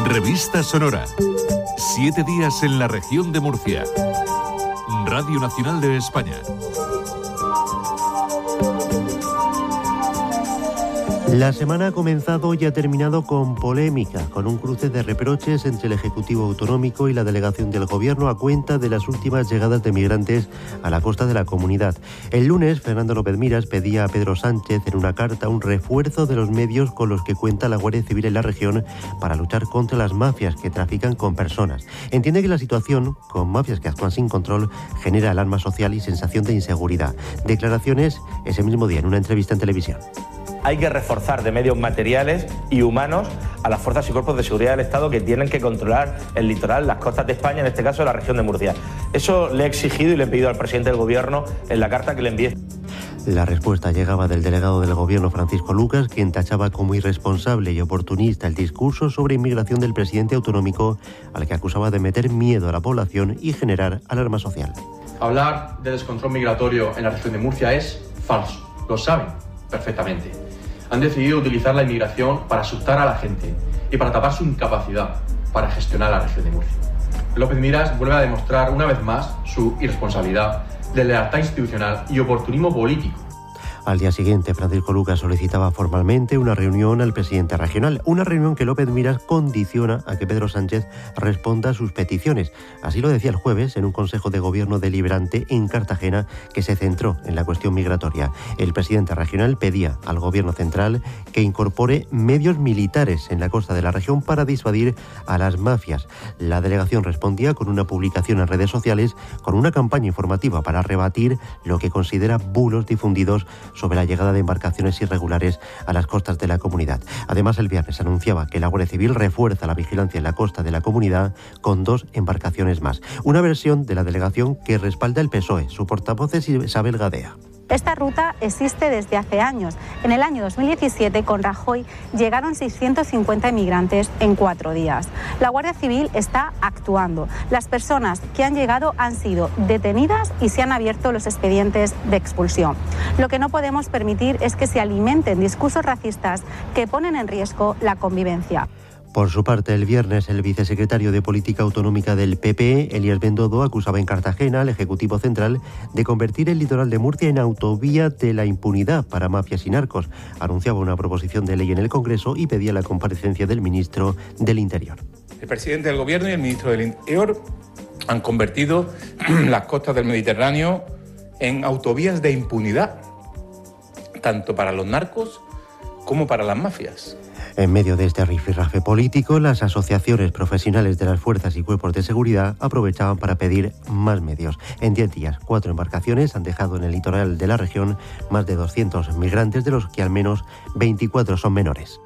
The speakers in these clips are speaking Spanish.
Revista Sonora. 7 días en la región de Murcia. Radio Nacional de España. La semana ha comenzado y ha terminado con polémica, con un cruce de reproches entre el Ejecutivo Autonómico y la delegación del Gobierno a cuenta de las últimas llegadas de migrantes a la costa de la comunidad. El lunes, Fernando López Miras pedía a Pedro Sánchez en una carta un refuerzo de los medios con los que cuenta la Guardia Civil en la región para luchar contra las mafias que trafican con personas. Entiende que la situación, con mafias que actúan sin control, genera alarma social y sensación de inseguridad. Declaraciones ese mismo día en una entrevista en televisión. Hay que reforzar de medios materiales y humanos a las fuerzas y cuerpos de seguridad del Estado que tienen que controlar el litoral, las costas de España, en este caso la región de Murcia. Eso le he exigido y le he pedido al presidente del Gobierno en la carta que le envié. La respuesta llegaba del delegado del Gobierno, Francisco Lucas, quien tachaba como irresponsable y oportunista el discurso sobre inmigración del presidente autonómico, al que acusaba de meter miedo a la población y generar alarma social. Hablar de descontrol migratorio en la región de Murcia es falso, lo saben perfectamente. Han decidido utilizar la inmigración para asustar a la gente y para tapar su incapacidad para gestionar la región de Murcia. López Miras vuelve a demostrar una vez más su irresponsabilidad, deslealtad institucional y oportunismo político. Al día siguiente, Francisco Lucas solicitaba formalmente una reunión al presidente regional, una reunión que López Miras condiciona a que Pedro Sánchez responda a sus peticiones. Así lo decía el jueves en un Consejo de Gobierno deliberante en Cartagena que se centró en la cuestión migratoria. El presidente regional pedía al Gobierno central que incorpore medios militares en la costa de la región para disuadir a las mafias. La delegación respondía con una publicación en redes sociales con una campaña informativa para rebatir lo que considera bulos difundidos sobre la llegada de embarcaciones irregulares a las costas de la comunidad. Además, el viernes anunciaba que la Guardia Civil refuerza la vigilancia en la costa de la comunidad con 2 embarcaciones más. Una versión de la delegación que respalda el PSOE. Su portavoz es Isabel Gadea. Esta ruta existe desde hace años. En el año 2017, con Rajoy, llegaron 650 inmigrantes en 4 días. La Guardia Civil está actuando. Las personas que han llegado han sido detenidas y se han abierto los expedientes de expulsión. Lo que no podemos permitir es que se alimenten discursos racistas que ponen en riesgo la convivencia. Por su parte, el viernes, el vicesecretario de Política Autonómica del PP, Elías Bendodo, acusaba en Cartagena al Ejecutivo Central de convertir el litoral de Murcia en autovía de la impunidad para mafias y narcos. Anunciaba una proposición de ley en el Congreso y pedía la comparecencia del ministro del Interior. El presidente del Gobierno y el ministro del Interior han convertido las costas del Mediterráneo en autovías de impunidad, tanto para los narcos como para las mafias. En medio de este rifirrafe político, las asociaciones profesionales de las fuerzas y cuerpos de seguridad aprovechaban para pedir más medios. En 10 días, 4 embarcaciones han dejado en el litoral de la región más de 200 migrantes, de los que al menos 24 son menores.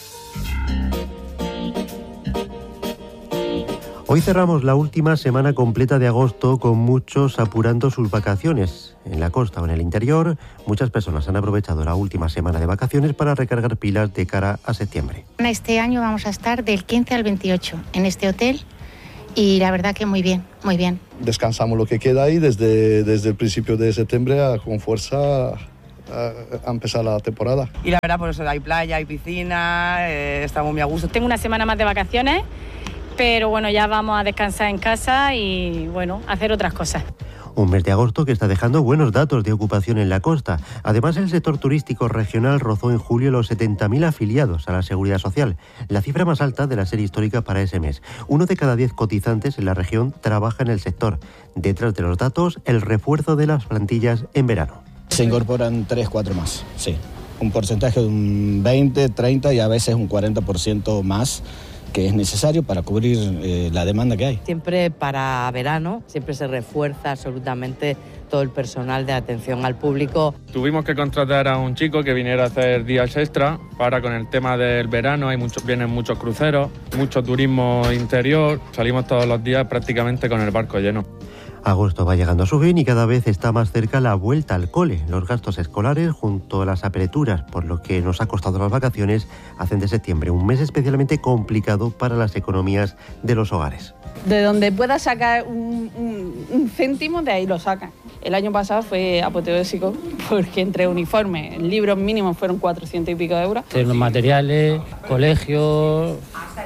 Hoy cerramos la última semana completa de agosto con muchos apurando sus vacaciones. En la costa o en el interior, muchas personas han aprovechado la última semana de vacaciones para recargar pilas de cara a septiembre. Este año vamos a estar del 15 al 28 en este hotel y la verdad que muy bien, muy bien. Descansamos lo que queda ahí desde el principio de septiembre con fuerza a empezar la temporada. Y la verdad, por eso hay playa, hay piscina, estamos muy a gusto. Tengo una semana más de vacaciones, pero bueno, ya vamos a descansar en casa y bueno, hacer otras cosas. Un mes de agosto que está dejando buenos datos de ocupación en la costa. Además, el sector turístico regional rozó en julio los 70.000 afiliados a la Seguridad Social, la cifra más alta de la serie histórica para ese mes. 1 de cada 10 cotizantes en la región trabaja en el sector. Detrás de los datos, el refuerzo de las plantillas en verano. Se incorporan 3-4 más, sí. Un porcentaje de un 20, 30 y a veces un 40% más, que es necesario para cubrir la demanda que hay. Siempre para verano, siempre se refuerza absolutamente todo el personal de atención al público. Tuvimos que contratar a un chico que viniera a hacer días extra. Ahora con el tema del verano vienen muchos cruceros, mucho turismo interior. Salimos todos los días prácticamente con el barco lleno. Agosto va llegando a su fin y cada vez está más cerca la vuelta al cole. Los gastos escolares junto a las aperturas, por lo que nos ha costado las vacaciones, hacen de septiembre un mes especialmente complicado para las economías de los hogares. De donde pueda sacar un céntimo, de ahí lo sacan. El año pasado fue apoteósico porque entre uniformes, libros mínimos fueron 400 y pico de euros. Los materiales, colegios,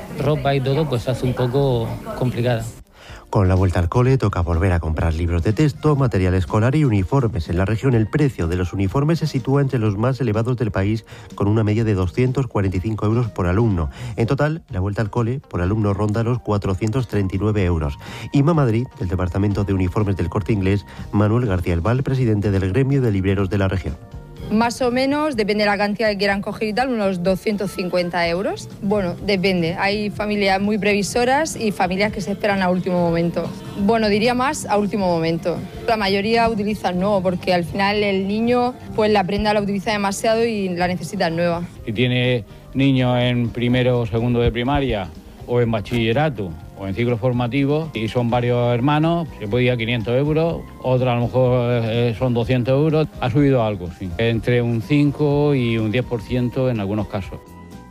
ropa y todo, pues se hace un poco complicada. Con la vuelta al cole toca volver a comprar libros de texto, material escolar y uniformes. En la región el precio de los uniformes se sitúa entre los más elevados del país, con una media de 245 euros por alumno. En total, la vuelta al cole por alumno ronda los 439 euros. IMA Madrid, del Departamento de Uniformes del Corte Inglés, Manuel García Elval, presidente del gremio de libreros de la región. Más o menos, depende de la cantidad que quieran coger y tal, unos 250 euros. Bueno, depende. Hay familias muy previsoras y familias que se esperan a último momento. Bueno, diría más a último momento. La mayoría utilizan nuevo porque al final el niño, pues la prenda la utiliza demasiado y la necesita nueva. Si tiene niños en primero o segundo de primaria o en bachillerato o en ciclo formativo y son varios hermanos, se puede ir a 500 euros, otra a lo mejor son 200 euros. Ha subido algo, sí, entre un 5 y un 10% en algunos casos.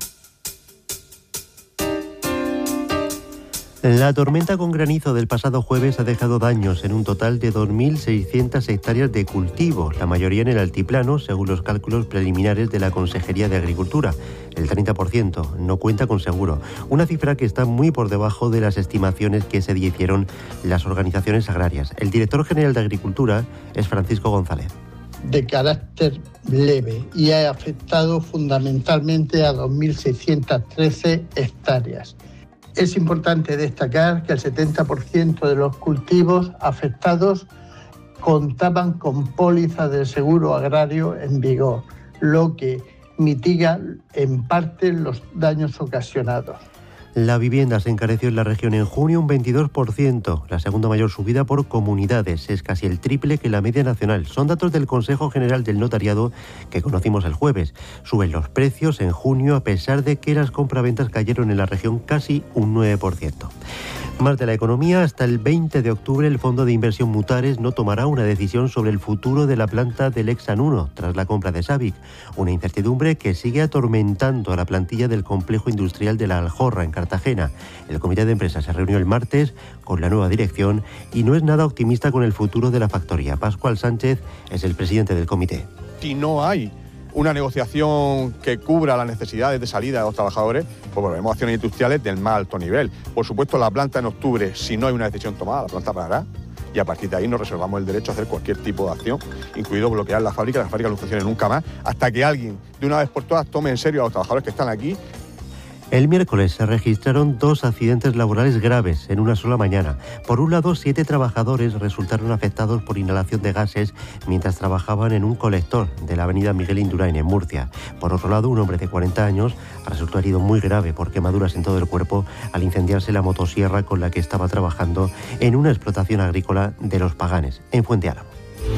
La tormenta con granizo del pasado jueves ha dejado daños en un total de 2.600 hectáreas de cultivo, la mayoría en el altiplano, según los cálculos preliminares de la Consejería de Agricultura. El 30% no cuenta con seguro, una cifra que está muy por debajo de las estimaciones que se hicieron las organizaciones agrarias. El director general de Agricultura es Francisco González. De carácter leve y ha afectado fundamentalmente a 2.613 hectáreas. Es importante destacar que el 70% de los cultivos afectados contaban con póliza de seguro agrario en vigor, lo que mitiga en parte los daños ocasionados. La vivienda se encareció en la región en junio un 22%, la segunda mayor subida por comunidades. Es casi el triple que la media nacional. Son datos del Consejo General del Notariado que conocimos el jueves. Suben los precios en junio a pesar de que las compraventas cayeron en la región casi un 9%. Más de la economía, hasta el 20 de octubre el Fondo de Inversión Mutares no tomará una decisión sobre el futuro de la planta del Hexan 1 tras la compra de Sabic, una incertidumbre que sigue atormentando a la plantilla del complejo industrial de la Aljorra en Cartagena. El comité de empresa se reunió el martes con la nueva dirección y no es nada optimista con el futuro de la factoría. Pascual Sánchez es el presidente del comité. Si no hay una negociación que cubra las necesidades de salida de los trabajadores, pues volvemos a acciones industriales del más alto nivel. Por supuesto, la planta en octubre, si no hay una decisión tomada, la planta parará y a partir de ahí nos reservamos el derecho a hacer cualquier tipo de acción, incluido bloquear la fábrica no funcione nunca más, hasta que alguien, de una vez por todas, tome en serio a los trabajadores que están aquí. El miércoles se registraron 2 accidentes laborales graves en una sola mañana. Por un lado, 7 trabajadores resultaron afectados por inhalación de gases mientras trabajaban en un colector de la avenida Miguel Indurain en Murcia. Por otro lado, un hombre de 40 años resultó herido muy grave por quemaduras en todo el cuerpo al incendiarse la motosierra con la que estaba trabajando en una explotación agrícola de Los Paganes, en Fuente Álamo.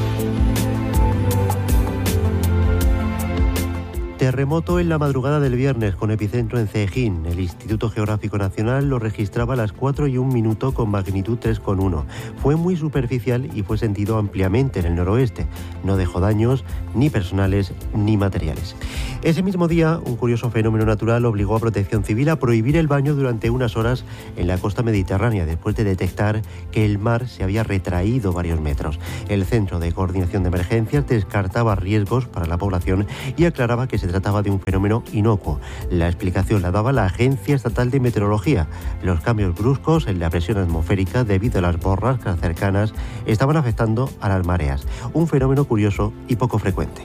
Terremoto en la madrugada del viernes con epicentro en Cejín. El Instituto Geográfico Nacional lo registraba a las 4:01 con magnitud 3,1. Fue muy superficial y fue sentido ampliamente en el noroeste. No dejó daños ni personales ni materiales. Ese mismo día, un curioso fenómeno natural obligó a Protección Civil a prohibir el baño durante unas horas en la costa mediterránea después de detectar que el mar se había retraído varios metros. El Centro de Coordinación de Emergencias descartaba riesgos para la población y aclaraba que se trataba de un fenómeno inocuo. La explicación la daba la Agencia Estatal de Meteorología. Los cambios bruscos en la presión atmosférica debido a las borrascas cercanas estaban afectando a las mareas. Un fenómeno curioso y poco frecuente.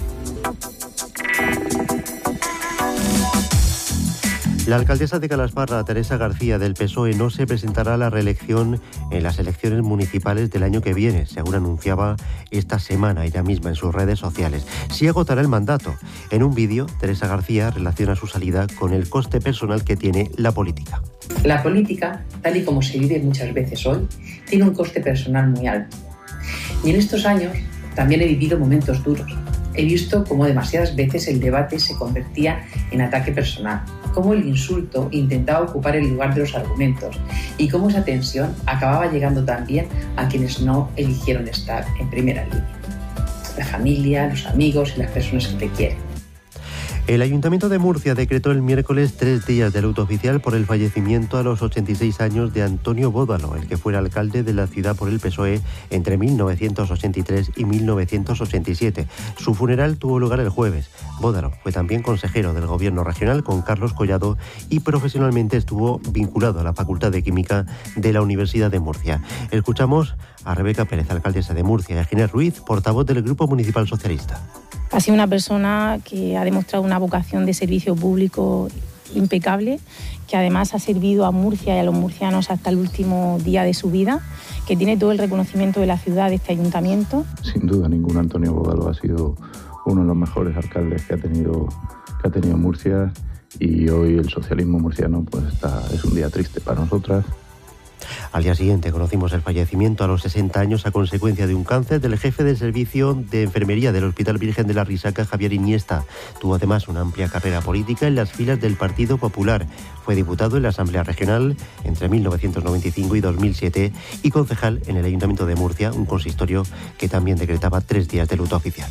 La alcaldesa de Calasparra, Teresa García, del PSOE, no se presentará a la reelección en las elecciones municipales del año que viene, según anunciaba esta semana ella misma en sus redes sociales. Sí agotará el mandato. En un vídeo, Teresa García relaciona su salida con el coste personal que tiene la política. La política, tal y como se vive muchas veces hoy, tiene un coste personal muy alto. Y en estos años también he vivido momentos duros. He visto cómo demasiadas veces el debate se convertía en ataque personal, cómo el insulto intentaba ocupar el lugar de los argumentos y cómo esa tensión acababa llegando también a quienes no eligieron estar en primera línea. La familia, los amigos y las personas que te quieren. El Ayuntamiento de Murcia decretó el miércoles 3 días de luto oficial por el fallecimiento a los 86 años de Antonio Bódalo, el que fuera alcalde de la ciudad por el PSOE entre 1983 y 1987. Su funeral tuvo lugar el jueves. Bódalo fue también consejero del Gobierno regional con Carlos Collado y profesionalmente estuvo vinculado a la Facultad de Química de la Universidad de Murcia. Escuchamos a Rebeca Pérez, alcaldesa de Murcia, y a Ginés Ruiz, portavoz del Grupo Municipal Socialista. Ha sido una persona que ha demostrado una vocación de servicio público impecable, que además ha servido a Murcia y a los murcianos hasta el último día de su vida, que tiene todo el reconocimiento de la ciudad, de este ayuntamiento. Sin duda ninguna, Antonio Bódalo ha sido uno de los mejores alcaldes que ha tenido Murcia, y hoy el socialismo murciano pues es un día triste para nosotras. Al día siguiente conocimos el fallecimiento a los 60 años a consecuencia de un cáncer del jefe del servicio de enfermería del Hospital Virgen de la Risaca, Javier Iniesta. Tuvo además una amplia carrera política en las filas del Partido Popular. Fue diputado en la Asamblea Regional entre 1995 y 2007 y concejal en el Ayuntamiento de Murcia, un consistorio que también decretaba 3 días de luto oficial.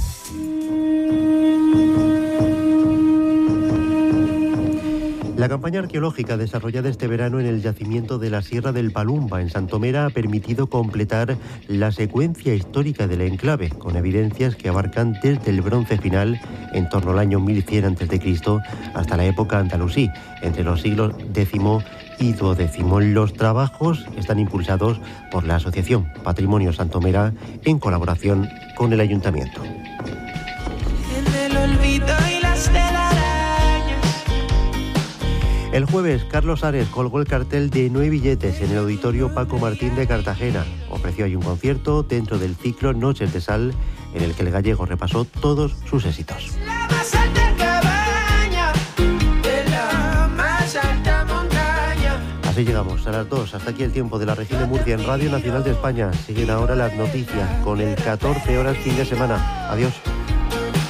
La campaña arqueológica desarrollada este verano en el yacimiento de la Sierra del Palumba, en Santomera, ha permitido completar la secuencia histórica del enclave, con evidencias que abarcan desde el Bronce final, en torno al año 1100 a.C., hasta la época andalusí, entre los siglos X y XII. Los trabajos están impulsados por la Asociación Patrimonio Santomera, en colaboración con el Ayuntamiento. En el olvido y las telarañas. El jueves, Carlos Ares colgó el cartel de No hay billetes en el Auditorio Paco Martín de Cartagena. Ofreció ahí un concierto dentro del ciclo Noches de Sal, en el que el gallego repasó todos sus éxitos. La más alta cabaña de la más alta montaña. Así llegamos a las 2. Hasta aquí el tiempo de la región de Murcia en Radio Nacional de España. Siguen ahora las noticias con el 14 horas fin de semana. Adiós.